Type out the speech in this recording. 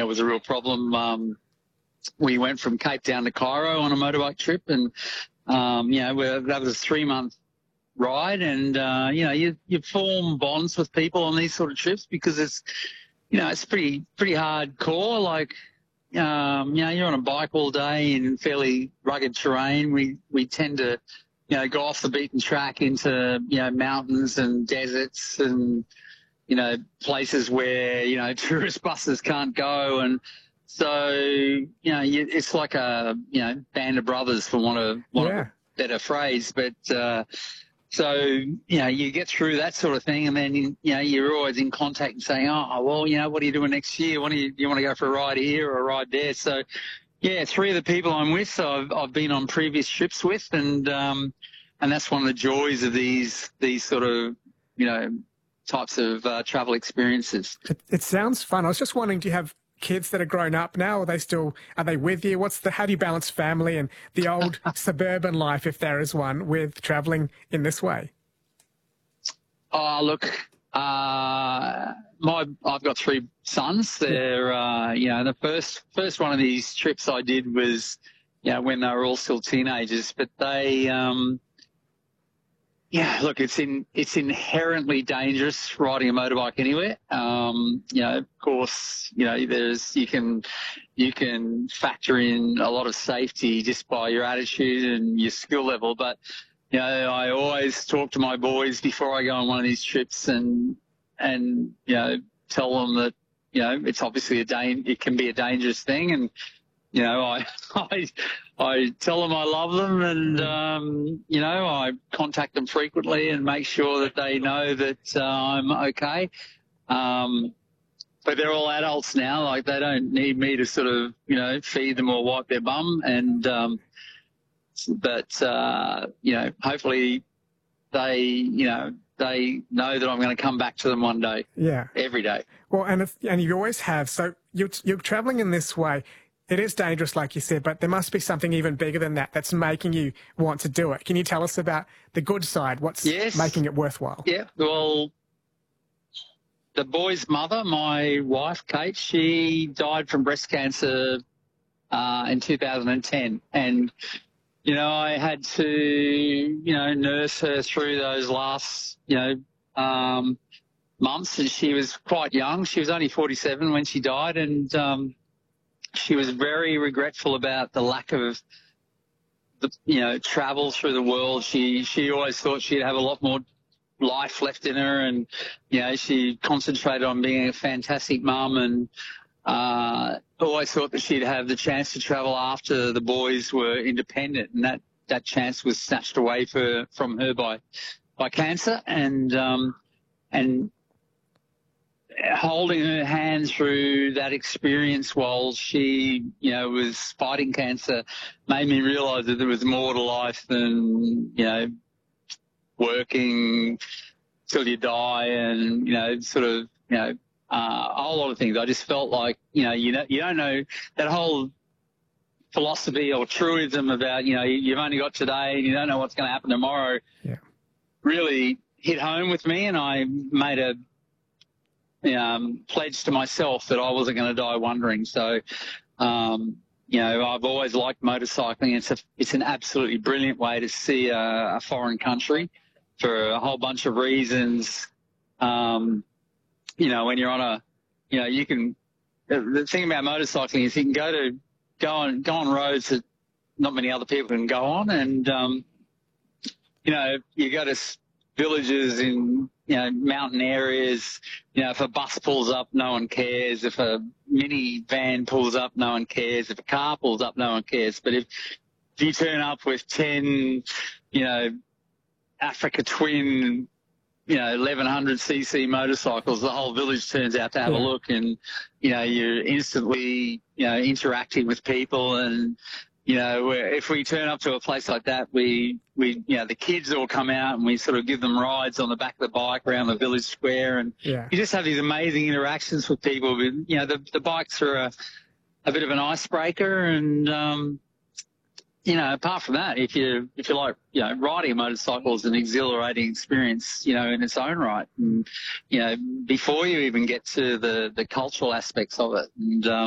it was a real problem. We went from Cape Town to Cairo on a motorbike trip, and that was a 3-month ride, and you form bonds with people on these sort of trips because it's pretty hardcore. Like you're on a bike all day in fairly rugged terrain. We tend to go off the beaten track into mountains and deserts and places where tourist buses can't go, and so it's like a band of brothers, for want of a better phrase. But so you get through that sort of thing, and then you're always in contact and saying, what are you doing next year? Do you want to go for a ride here or a ride there? So 3 of the people I'm with, I've been on previous trips with, and that's one of the joys of these sort of types of travel experiences. It sounds fun. I was just wondering, do you have kids that are grown up now? Are they with you? How do you balance family and the old suburban life, if there is one, with traveling in this way? Look, I've got 3 sons. They're the first one of these trips I did was when they were all still teenagers, but they look, it's inherently dangerous riding a motorbike anywhere. Of course, you can factor in a lot of safety just by your attitude and your skill level. But, I always talk to my boys before I go on one of these trips and tell them that, it's obviously it can be a dangerous thing. And, I tell them I love them, and, I contact them frequently and make sure that they know that I'm okay. But they're all adults now. Like, they don't need me to sort of, feed them or wipe their bum. And, hopefully they know that I'm going to come back to them one day. Yeah. Every day. Well, and you always have. So you're traveling in this way. It is dangerous, like you said, but there must be something even bigger than that that's making you want to do it. Can you tell us about the good side? What's making it worthwhile? Yeah, well, the boy's mother, my wife, Kate, she died from breast cancer in 2010. And, I had to, nurse her through those last, months. And she was quite young. She was only 47 when she died. And, she was very regretful about the lack of the, travel through the world. She always thought she'd have a lot more life left in her, and, she concentrated on being a fantastic mum, and always thought that she'd have the chance to travel after the boys were independent, and that chance was snatched away from her by cancer. And holding her hand through that experience while she, was fighting cancer made me realize that there was more to life than, working till you die and, a whole lot of things. I just felt like, you don't know that whole philosophy or truism about, you've only got today and you don't know what's going to happen tomorrow. Yeah. Really hit home with me, and I made a pledge to myself that I wasn't going to die wondering. So, I've always liked motorcycling. It's an absolutely brilliant way to see a foreign country for a whole bunch of reasons. When you're on you can. The thing about motorcycling is you can go on roads that not many other people can go on, and you go to villages in mountain areas. If a bus pulls up, no one cares. If a minivan pulls up, no one cares. If a car pulls up, no one cares. But if you turn up with 10, Africa Twin, 1100cc motorcycles, the whole village turns out to have a look, and you're instantly interacting with people. And if we turn up to a place like that, we the kids all come out and we sort of give them rides on the back of the bike around the village square, and you just have these amazing interactions with people. The bikes are a bit of an icebreaker, and apart from that, if you like, riding a motorcycle is an exhilarating experience, in its own right, and before you even get to the cultural aspects of it. And